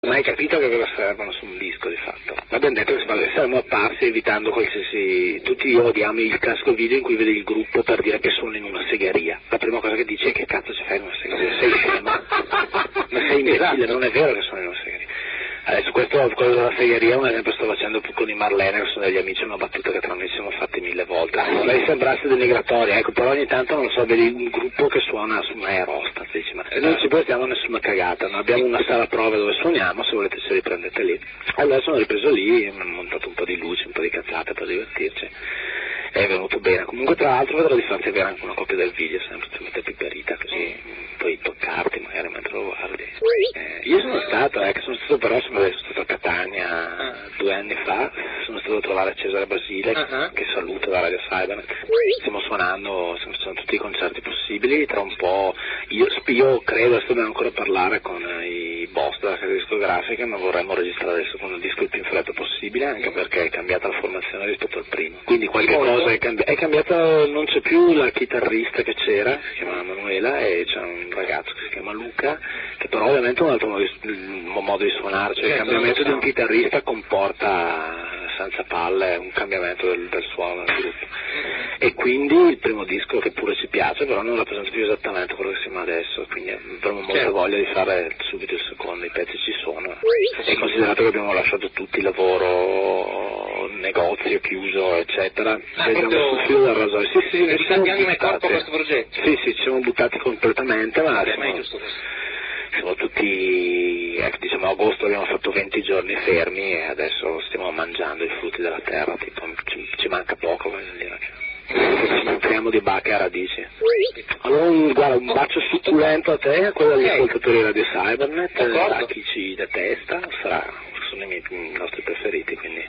Non hai capito che cosa servono su un disco di fatto. Abbiamo detto che saremmo apparsi evitando qualsiasi... Tutti odiamo il classico video in cui vedi il gruppo per dire che sono in una segheria. La prima cosa che dici è: che cazzo ci fai in una segheria? Sei scemo? Ma sei imbecille, non è vero che sono in una segheria. Adesso quello della segheria, un esempio sto facendo con i Marlene, che sono degli amici, una battuta che tra noi siamo fatti 1000 volte. Vorrei sembrarsi denigratoria, ecco, però ogni tanto non so, vedi un gruppo che suona su un aerostat, dici, ma non ci portiamo nessuna cagata, non abbiamo una sala prove dove suoniamo, se volete ci riprendete lì. Allora sono ripreso lì, mi hanno montato un po' di luci, un po' di cazzate per divertirci. È venuto bene. Comunque tra l'altro vedrò di farti avere anche una copia del video, semplicemente piperita, così puoi toccarti magari mentre lo guardi. Io sono stato però sono stato a Catania 2 anni fa, sono stato a trovare Cesare Basile, che saluto da Radio Cybernet. Stiamo suonando tutti i concerti possibili, tra un po' io credo, adesso dobbiamo ancora parlare con i boss della casa discografica, ma vorremmo registrare il secondo disco il più in fretta possibile, anche perché è cambiata la formazione rispetto al primo. Quindi qualche cosa è cambiata, non c'è più la chitarrista che c'era, si chiama Manuela, e c'è un ragazzo che si chiama Luca, che però ovviamente è un altro modo di suonare, cioè il cambiamento di un chitarrista comporta senza palle un cambiamento del suono del gruppo. E quindi il primo disco, che pure ci piace, però non rappresenta più esattamente quello che siamo adesso, quindi avremo molta voglia di fare subito il secondo, i pezzi ci sono. E considerato che abbiamo lasciato tutti il lavoro, negozio chiuso, eccetera, vediamo sul filo del rasoio. Sì, ne siamo buttati. Questo progetto? Sì, ci siamo buttati completamente, ma siamo tutti, diciamo, a agosto abbiamo fatto 20 giorni fermi e adesso stiamo mangiando i frutti della terra, tipo, ci manca poco, voglio dire. Ci nutriamo di bacche a radici. Allora guarda, un bacio succulento a te e a quello degli ascoltatori di Radio Cybernet, a chi ci detesta, sono i nostri preferiti, quindi.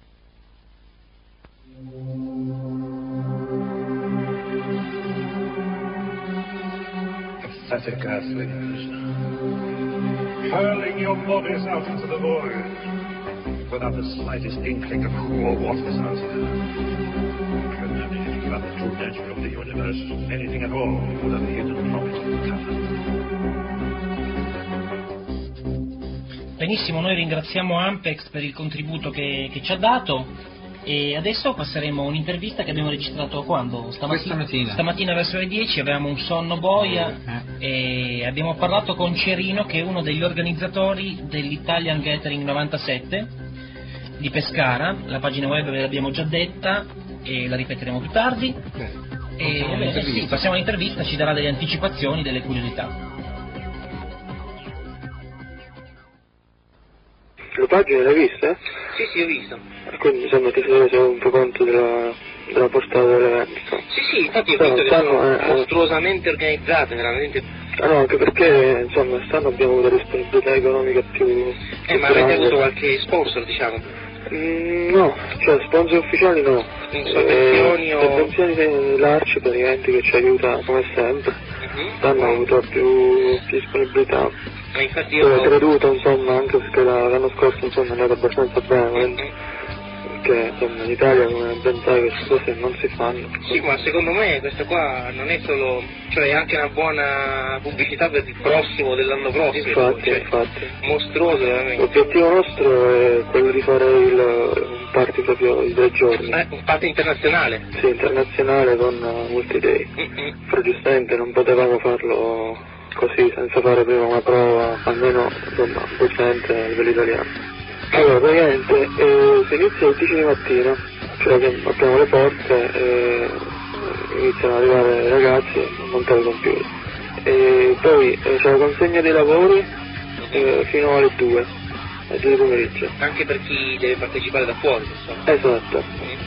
Pathetic earthlings, hurling your bodies out into the void, without the slightest inkling of who or what is out here. Remember, if you give up the true nature of the universe, anything at all, you will have a hidden profit to cover. Benissimo, noi ringraziamo Ampex per il contributo che ci ha dato. E adesso passeremo a un'intervista che abbiamo registrato quando? Stamattina verso le 10, avevamo un sonno boia e abbiamo parlato con Cerino, che è uno degli organizzatori dell'Italian Gathering 97 di Pescara. La pagina web ve l'abbiamo già detta e la ripeteremo più tardi. Passiamo all'intervista, ci darà delle anticipazioni, delle curiosità. Le pagine l'hai viste? Sì, ho visto. Quindi insomma ti sei reso un po' conto della portata dell'evento? Sì, infatti ho visto che sono mostruosamente organizzate, veramente. No, anche perché insomma quest'anno abbiamo avuto disponibilità economica più ma avete avuto qualche sponsor, diciamo? No, cioè sponsor ufficiali no. Sovvenzioni o... Sovvenzioni l'Arci praticamente, che ci aiuta come sempre. Quest'anno ha avuto più disponibilità. Ma infatti ho creduto, insomma, anche perché l'anno scorso insomma è andato abbastanza bene, perché insomma in Italia, come ben sai, queste cose non si fanno. Sì, ma secondo me questo qua non è solo, cioè è anche una buona pubblicità per il prossimo dell'anno prossimo. Infatti. Mostruoso veramente. L'obiettivo nostro è quello di fare un party proprio di 3 giorni. Un party internazionale? Sì, internazionale con multi-day. Però giustamente non potevamo farlo così, senza fare prima una prova, almeno insomma decente a livello italiano. Allora praticamente si inizia alle 10 di mattina, cioè che apriamo le porte e iniziano ad arrivare i ragazzi a montare i computer. E poi c'è la consegna dei lavori fino alle 2 di pomeriggio. Anche per chi deve partecipare da fuori, insomma. Esatto.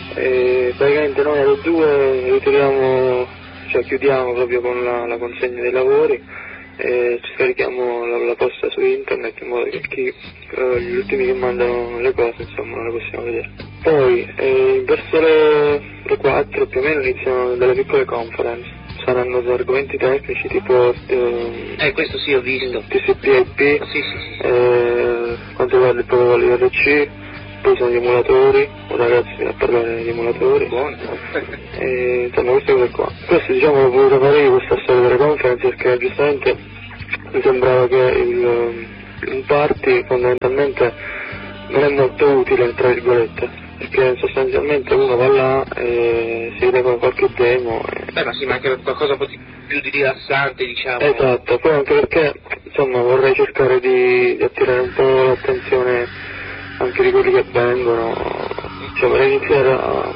E praticamente noi alle 2 ritiriamo, cioè chiudiamo proprio con la consegna dei lavori. Ci scarichiamo la posta su internet in modo che gli ultimi che mandano le cose insomma non le possiamo vedere. Poi verso le 4 più o meno iniziano delle piccole conference, saranno su argomenti tecnici tipo questo sì, ho visto TCP/IP, sì. quanto riguarda il protocollo IRC, poi sono gli emulatori, un ragazzo viene a parlare di emulatori. Buono. Insomma queste cose qua. Questo diciamo l'ho voluto fare io, questa storia delle conference, perché giustamente mi sembrava che un party fondamentalmente non è molto utile, tra virgolette, perché sostanzialmente uno va là e si vede con qualche demo. Beh, ma sì, ma anche qualcosa un po' più di rilassante, diciamo. Esatto, poi anche perché insomma vorrei cercare di attirare un po' l'attenzione anche di quelli che vengono, cioè vorrei iniziare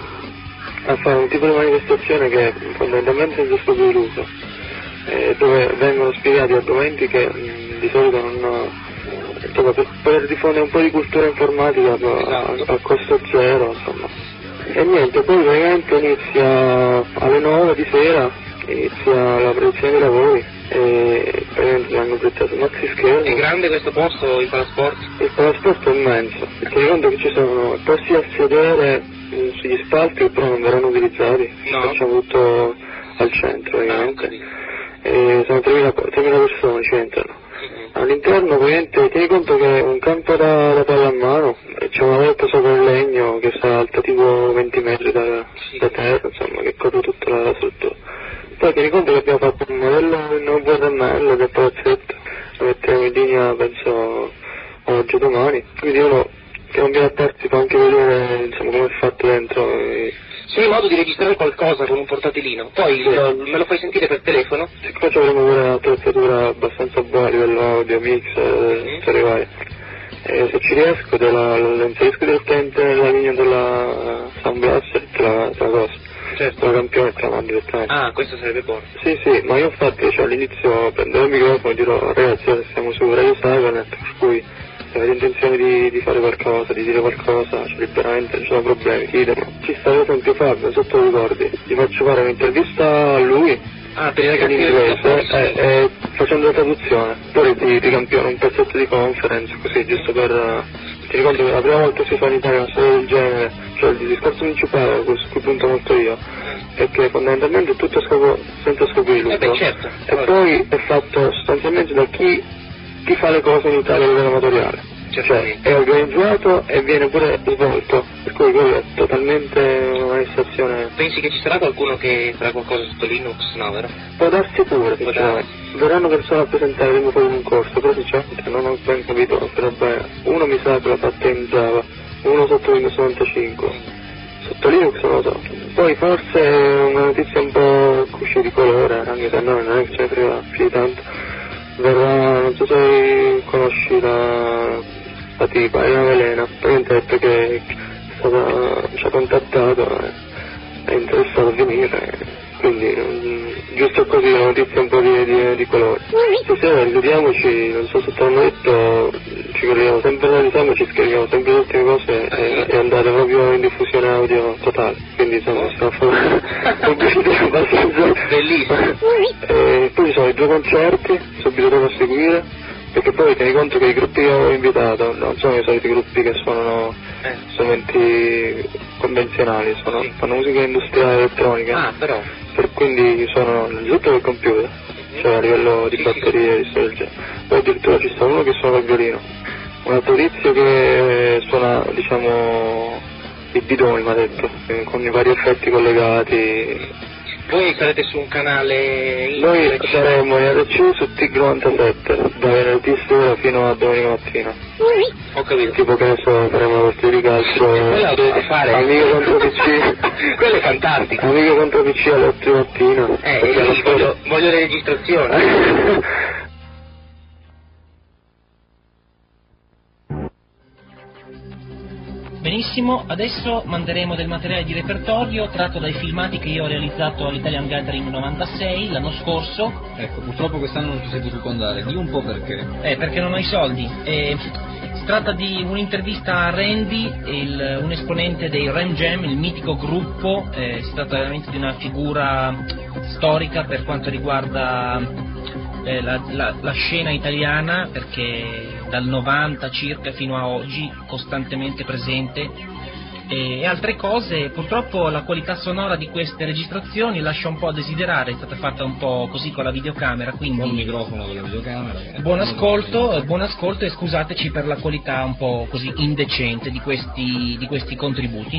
a fare un tipo di manifestazione che fondamentalmente senza scopo di lucro, dove vengono spiegati argomenti che di solito non, insomma, per diffondere un po' di cultura informatica a costo zero, insomma. E niente, poi praticamente inizia alle 9 di sera, inizia la produzione dei lavori e praticamente hanno progettato maxi schermi. È grande questo posto, il Palasport? Il Palasport è immenso, perché conto che ci sono posti a sedere sugli spalti che però non verranno utilizzati, no. Facciamo tutto al centro praticamente. Sono 3.000 persone ci entrano. All'interno ovviamente tieni conto che è un campo da palla a mano, c'è una volta sopra il legno che sta alta tipo 20 metri da terra, insomma, che copre tutta la struttura. Poi tieni conto che abbiamo fatto un modello in VRML del palazzetto, lo metteremo in linea penso oggi o domani, quindi uno che non viene a terzi può anche vedere insomma come è fatto dentro. Se hai modo di registrare qualcosa con un portatilino, poi me lo fai sentire per telefono? Siccome ci avremo pure un'attrezzatura abbastanza buona a livello audio, mix, storie varie. Se ci riesco lo inserisco direttamente nella linea della Sound Blaster e te la cosa. Certo. La campione te la mando direttamente. Ah, questo sarebbe buono. Sì, ma io infatti all'inizio prenderò il microfono e dirò ragazzi siamo su Radio Cybernet, per cui se avete intenzione di fare qualcosa, di dire qualcosa, cioè liberamente, non ci sono problemi, chiedemelo. Ci sta ad esempio Fabio, sotto ricordi, gli faccio fare un'intervista a lui, in inglese, facendo la traduzione, poi ti campiono un pezzetto di conference, così, giusto per... Ti ricordo che la prima volta si fa in Italia una storia del genere, cioè il discorso principale su cui punto molto io, è che fondamentalmente è tutto senza scopo di lucro, certo. E poi è fatto sostanzialmente da chi fa le cose in Italia a livello amatoriale. Cioè è organizzato e viene pure svolto, per cui quello è totalmente una manifestazione. Pensi che ci sarà qualcuno che farà qualcosa sotto Linux? No, vero? Può darsi pure, verranno persone a presentare prima poi un corso, però sinceramente non ho ben capito, però bene. Uno mi sa che l'ha fatta in Java, uno sotto Windows 95, sotto Linux non lo so. Poi forse una notizia un po' cusci di colore, anche se no non è che ce ne frega più di tanto, verrà, non so se conosci la tipa, è una velena, praticamente ha detto che ci ha contattato, è interessato a venire, quindi giusto così una notizia un po' di colore. Stasera ricordiamoci, non so se te l'hanno detto, ci colleghiamo sempre all'esame, ci scriviamo sempre le ultime cose e andate proprio in diffusione audio totale, quindi insomma stiamo a fare pubblicità abbastanza bellissimo. Poi ci sono i 2 concerti subito dopo a seguire, perché poi tieni conto che i gruppi che ho invitato non sono i soliti gruppi che suonano strumenti convenzionali, fanno musica industriale elettronica, però. Quindi suonano innanzitutto col computer, cioè a livello di batterie e di storia del genere. Poi addirittura ci sta uno che suona il violino, un altro tizio che suona diciamo i bidoni, mi ha detto, con i vari effetti collegati. Voi sarete su un canale... Noi saremo in RC su TIG97, da venerdì sera fino a domenica mattina. Ho capito. Tipo che ne so, faremo una partita di calcio, amico contro PC. Quello è fantastico. Amico contro PC alle 8 di mattina. Sì, voglio le registrazioni. Benissimo, adesso manderemo del materiale di repertorio tratto dai filmati che io ho realizzato all'Italian Gathering 96 l'anno scorso. Ecco, purtroppo quest'anno non ci sei potuto andare, di un po' perché. Perché non ho i soldi. Si tratta di un'intervista a Randy, un esponente dei Ram Jam, il mitico gruppo. Si tratta veramente di una figura storica per quanto riguarda la scena italiana, perché dal 90 circa fino a oggi costantemente presente, e altre cose. Purtroppo la qualità sonora di queste registrazioni lascia un po' a desiderare, è stata fatta un po' così con la videocamera, quindi con il microfono con la videocamera. Buon ascolto e scusateci per la qualità un po' così indecente di questi contributi.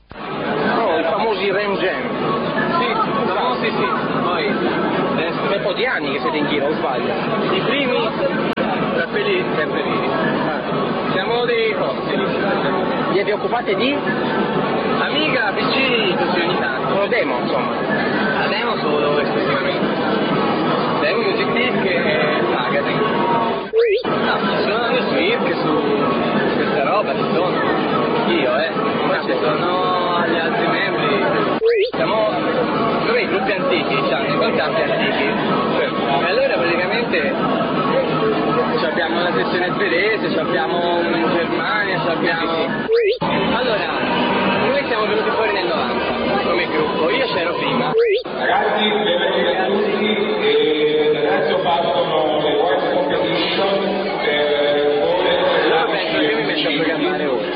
I famosi Ram Jam. Sì, poi molti anni che siete in giro, o sbaglio? I primi? Sempre lì. Siamo dei fossili. Vi occupate di? Amiga, PC, così ogni tanto. Sono demo, insomma. La demo solo esclusivamente. Demo Music Disc e magazine. No, ci sono io su IRC, su questa roba, ci sono. Io, ma ci sono gli altri membri. Siamo noi gruppi antichi, diciamo, i cantanti antichi. E allora praticamente abbiamo una sezione svedese, abbiamo in Germania, abbiamo... Allora, noi siamo venuti fuori nel 90 come gruppo, io c'ero prima. Ragazzi, benvenuti a tutti e adesso partono le voice competition per voi. Allora penso che mi metto a programmare ora.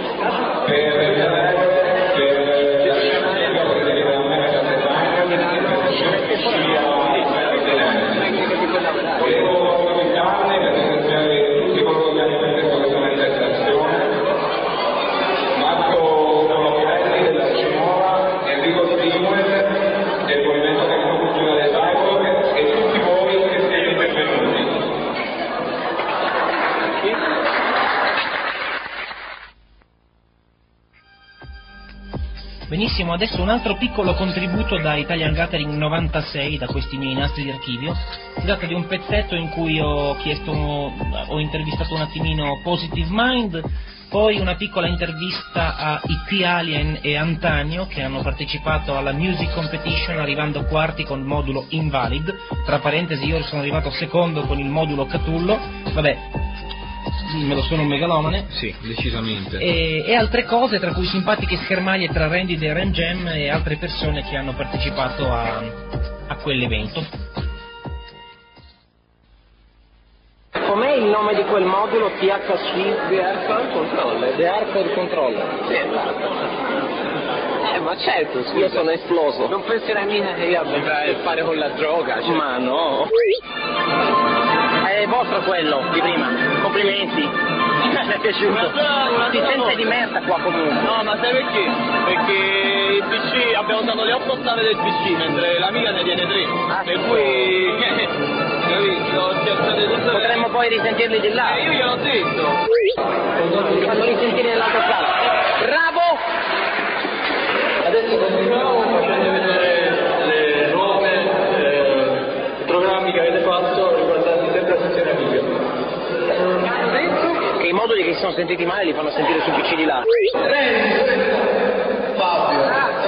Benissimo, adesso un altro piccolo contributo da Italian Gathering 96, da questi miei nastri di archivio. Si tratta di un pezzetto in cui ho intervistato un attimino Positive Mind, poi una piccola intervista a IT Alien e Antanio, che hanno partecipato alla Music Competition arrivando quarti con il modulo Invalid. Tra parentesi, io sono arrivato secondo con il modulo Catullo, vabbè, me lo sono un megalomane. Sì, decisamente. E altre cose, tra cui simpatiche schermaglie tra Randy e Ren Jam e altre persone che hanno partecipato a quell'evento. Com'è il nome di quel modulo THC? The Aircore Controller. The Aircore Controller. Sì, ma certo, scusa. Io sono esploso. Non penserai mica che io abbia a fare con la droga. Cioè. Ma no. È vostro quello di prima. Complimenti. Mi è piaciuto. Ti sente di merda qua comunque. No, ma sai perché? Perché il PC abbiamo usato le 8 ottave del PC, mentre l'amica ne tiene 3. Per cui potremmo poi risentirli di là. Io gliel'ho detto. Fanno risentire nell'altra sala. Bravo! Adesso continuiamo facendo vedere le nuove programmi che avete fatto riguardanti sempre la sezione video. Che i moduli che si sono sentiti male li fanno sentire sul PC di là. Fabio,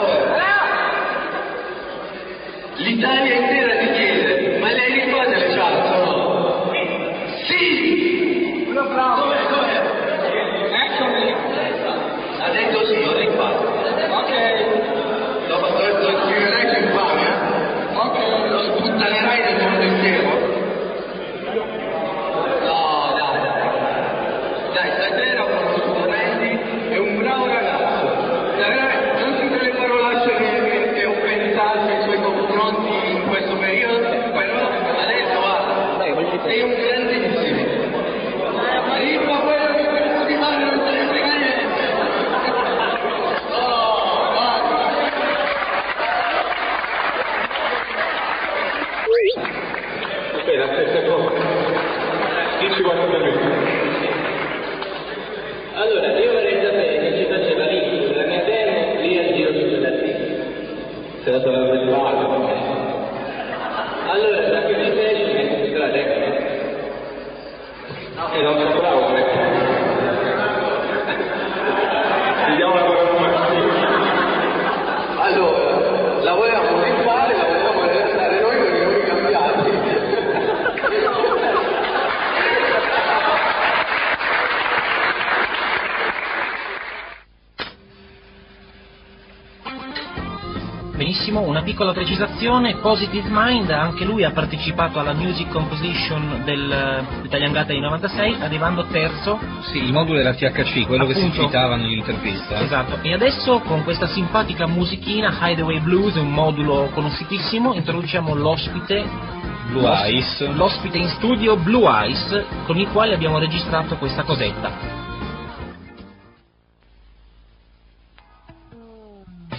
l'Italia intera ti chiede, ma lei risponde alle chat o no? Sì! Com'è? Eccomi! Ha detto sì, ho rifatto. Ok. Dopo lo scriverai su infamia? Ok. Lo sputtanerai del mondo intero? No, dai, stai zero con Randy, è un bravo ragazzo. Non tutte le parolacce che ho pensato nei suoi confronti in questo periodo, però adesso va, sei un grandissimo. Rippa quello che penso di fare non te ne frega niente. Oh, vai. Aspetta un po'. Dici quanto minuti. Allora, io vorrei sapere che ci faceva lì, sulla mia demo, lì al giro su quella lì. Se la doveva vedere. Allora, da che mi sei, ci metti tutta la tecnica. E non sono bravo, Ti diamo una programmazione. Allora, lavoriamo così fare, lavoriamo a realizzare noi con i nomi cambiati. Benissimo, una piccola precisazione, Positive Mind, anche lui ha partecipato alla Music Composition dell'Italian Gathering 96, arrivando terzo. Sì, il modulo era THC, quello appunto, che si citava nell'intervista. Esatto, e adesso con questa simpatica musichina, Hideaway Blues, un modulo conosciutissimo, introduciamo l'ospite Blue Eyes. L'ospite in studio Blue Eyes, con il quale abbiamo registrato questa cosetta.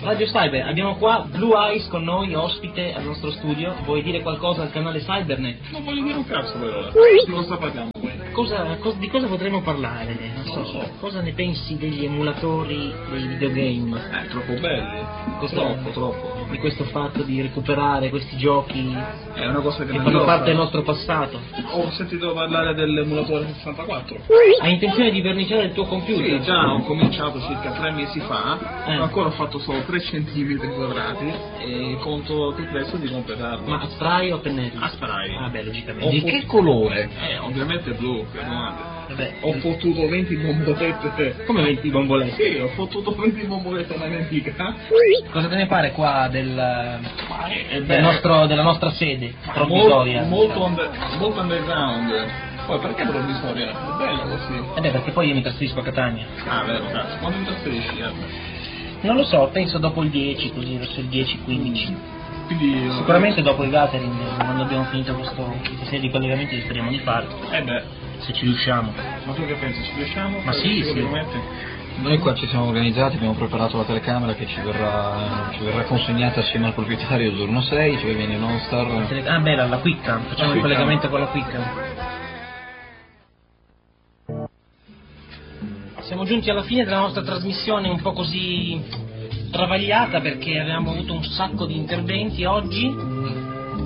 Radio Cyber, abbiamo qua Blue Eyes con noi, ospite al nostro studio. Vuoi dire qualcosa al canale Cybernet? Non voglio dire un cazzo per ora. Di cosa parliamo poi? Di cosa potremmo parlare? Non so, cosa ne pensi degli emulatori dei videogame? Troppo belli. Troppo. Di questo fatto di recuperare questi giochi è una cosa che fanno parte del nostro passato. Ho sentito parlare dell'emulatore 64. Hai intenzione di verniciare il tuo computer? Sì, già ho cominciato circa 3 mesi fa, ancora ho fatto solo 3 centimetri quadrati e conto più presto di completarlo. Ma a spray o pennelli? A spray. Ah beh, logicamente. Di che colore? Ovviamente blu, per domande. Vabbè. Ho fottuto 20 bombolette. Come 20 bombolette? Sì, ho fottuto 20 bombolette alla antica. Cosa te ne pare qua della nostra sede provvisoria? Molto underground. Poi perché provvisoria? È bello così. Perché poi io mi trasferisco a Catania. Ah, vero, cazzo. Quando mi trasferisci? Non lo so, penso dopo il 10, così verso il 10-15. Quindi sicuramente dopo il gathering, quando abbiamo finito questa serie di collegamenti, speriamo di farlo. Se ci riusciamo. Ma tu che pensi? Ci riusciamo? Ma sì. Noi qua ci siamo organizzati, abbiamo preparato la telecamera che ci verrà consegnata assieme al proprietario il giorno 6, cioè viene in All-Star. Ah bella, la Quickcam, facciamo il collegamento con la Quickcam. Siamo giunti alla fine della nostra trasmissione un po' così travagliata perché avevamo avuto un sacco di interventi oggi.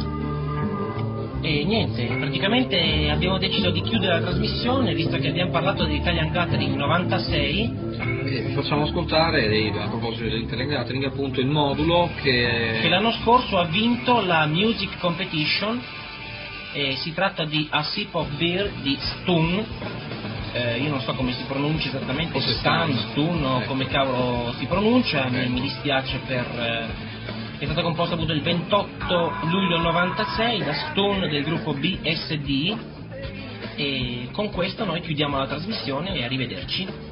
E niente, praticamente abbiamo deciso di chiudere la trasmissione visto che abbiamo parlato dell'Italian Gathering 96. Vi facciamo ascoltare, a proposito dell'Italian Gathering, appunto il modulo che l'anno scorso ha vinto la Music Competition. Si tratta di A Sip of Beer di Stun. Io non so come si pronuncia esattamente, Stun o come cavolo si pronuncia, mi dispiace è stata composta appunto il 28 luglio 96 da Stone del gruppo BSD, e con questo noi chiudiamo la trasmissione e arrivederci.